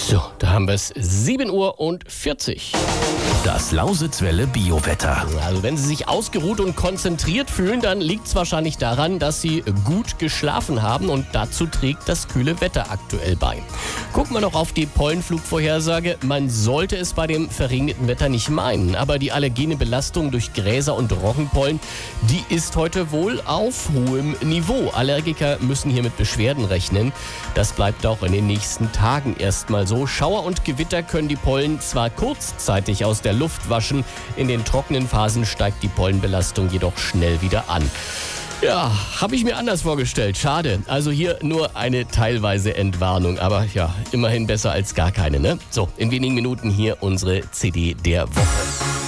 So, da haben wir es. 7:40 Uhr. Das Lausitzwelle Biowetter. Also wenn Sie sich ausgeruht und konzentriert fühlen, dann liegt es wahrscheinlich daran, dass Sie gut geschlafen haben und dazu trägt das kühle Wetter aktuell bei. Gucken wir noch auf die Pollenflugvorhersage. Man sollte es bei dem verregneten Wetter nicht meinen, aber die allergene Belastung durch Gräser und Roggenpollen, die ist heute wohl auf hohem Niveau. Allergiker müssen hier mit Beschwerden rechnen. Das bleibt auch in den nächsten Tagen erstmal so. Schauer und Gewitter können die Pollen zwar kurzzeitig aus der Luft waschen, in den trockenen Phasen steigt die Pollenbelastung jedoch schnell wieder an. Ja, habe ich mir anders vorgestellt. Schade. Also hier nur eine teilweise Entwarnung. Aber ja, immerhin besser als gar keine, ne? So, in wenigen Minuten hier unsere CD der Woche.